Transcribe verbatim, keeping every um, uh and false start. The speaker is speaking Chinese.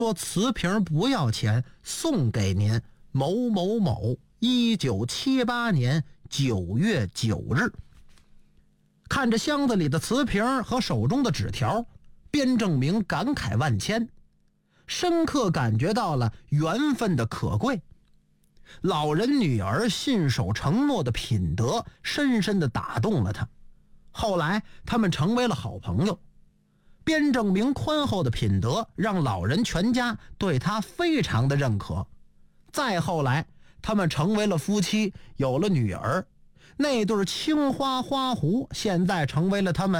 说瓷瓶不要钱，送给您某某某，一九七八年九月九日。看着箱子里的瓷瓶和手中的纸条，边正明感慨万千，深刻感觉到了缘分的可贵。老人女儿信守承诺的品德深深地打动了他，后来他们成为了好朋友。边正明宽厚的品德让老人全家对他非常的认可。再后来他们成为了夫妻，有了女儿。那对青花花壶现在成为了他们